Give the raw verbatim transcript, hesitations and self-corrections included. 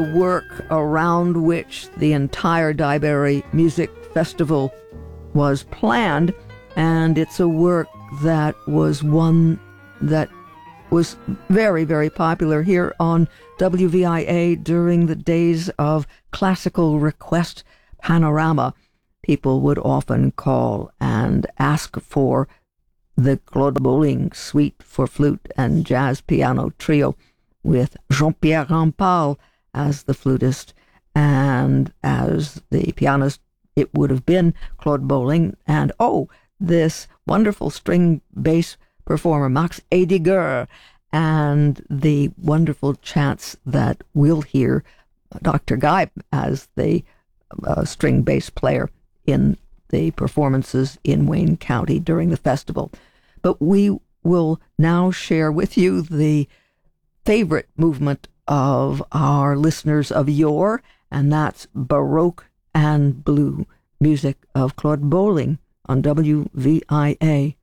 work around which the entire Daiberry Music Festival was planned, and it's a work that was one that was very, very popular here on W V I A during the days of classical request panorama. People would often call and ask for the Claude Bolling Suite for Flute and Jazz Piano Trio with Jean-Pierre Rampal as the flutist, and as the pianist it would have been Claude Bolling, and oh, this wonderful string bass performer Max Ediger, and the wonderful chants that we'll hear Doctor Guy as the uh, string bass player in the performances in Wayne County during the festival. But we will now share with you the favorite movement of our listeners of yore, and that's Baroque and Blue music of Claude Bolling on W V I A.